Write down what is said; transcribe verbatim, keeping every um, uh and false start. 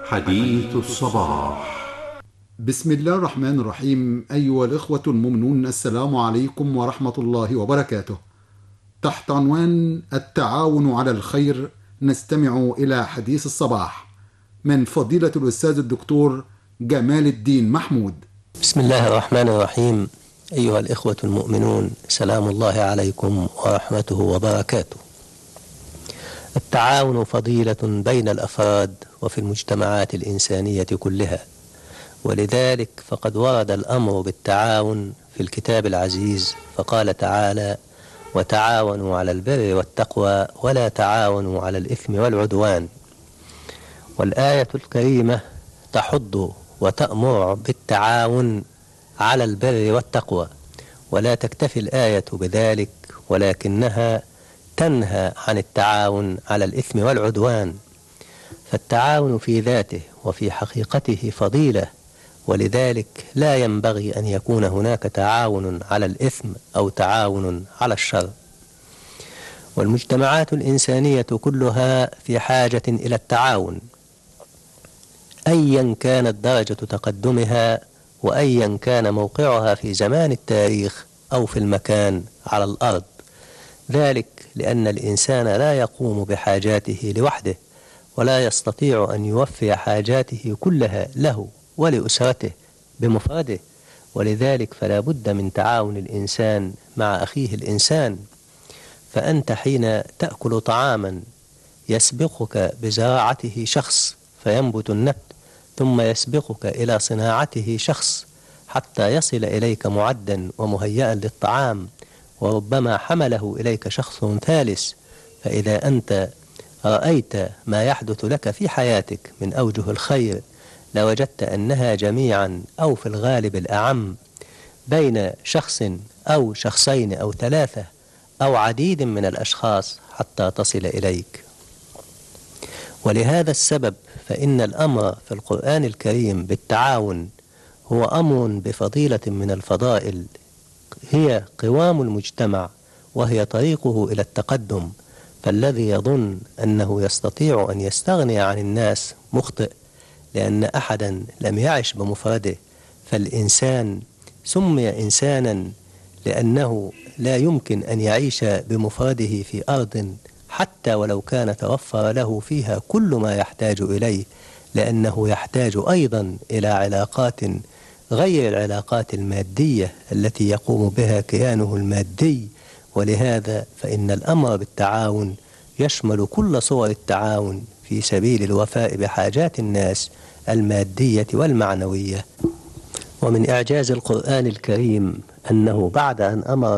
حديث الصباح. بسم الله الرحمن الرحيم. أيها الإخوة المؤمنون، السلام عليكم ورحمة الله وبركاته. تحت عنوان التعاون على الخير نستمع إلى حديث الصباح من فضيلة الأستاذ الدكتور جمال الدين محمود. بسم الله الرحمن الرحيم. أيها الإخوة المؤمنون، سلام الله عليكم ورحمته وبركاته. التعاون فضيلة بين الأفراد وفي المجتمعات الإنسانية كلها، ولذلك فقد ورد الأمر بالتعاون في الكتاب العزيز، فقال تعالى: وتعاونوا على البر والتقوى ولا تعاونوا على الإثم والعدوان. والآية الكريمة تحض وتأمر بالتعاون على البر والتقوى، ولا تكتفي الآية بذلك، ولكنها تنهى عن التعاون على الإثم والعدوان. فالتعاون في ذاته وفي حقيقته فضيلة، ولذلك لا ينبغي أن يكون هناك تعاون على الإثم أو تعاون على الشر. والمجتمعات الإنسانية كلها في حاجة إلى التعاون، أيا كانت درجة تقدمها وأيا كان موقعها في زمان التاريخ أو في المكان على الأرض. ذلك لأن الإنسان لا يقوم بحاجاته لوحده، ولا يستطيع أن يوفي حاجاته كلها له ولأسرته بمفرده، ولذلك فلا بد من تعاون الإنسان مع أخيه الإنسان. فأنت حين تأكل طعاما يسبقك بزراعته شخص فينبت النبت، ثم يسبقك إلى صناعته شخص حتى يصل إليك معدا ومهيئا للطعام، وربما حمله إليك شخص ثالث. فإذا أنت رأيت ما يحدث لك في حياتك من أوجه الخير لوجدت أنها جميعا أو في الغالب الأعم بين شخص أو شخصين أو ثلاثة أو عديد من الأشخاص حتى تصل إليك. ولهذا السبب فإن الأمر في القرآن الكريم بالتعاون هو أمر بفضيلة من الفضائل، هي قوام المجتمع وهي طريقه إلى التقدم. فالذي يظن أنه يستطيع أن يستغني عن الناس مخطئ، لأن أحدا لم يعش بمفرده. فالإنسان سمي إنسانا لأنه لا يمكن أن يعيش بمفرده في أرض حتى ولو كان توفر له فيها كل ما يحتاج إليه، لأنه يحتاج أيضا إلى علاقات غير العلاقات المادية التي يقوم بها كيانه المادي. ولهذا فإن الأمر بالتعاون يشمل كل صور التعاون في سبيل الوفاء بحاجات الناس المادية والمعنوية. ومن إعجاز القرآن الكريم أنه بعد أن أمر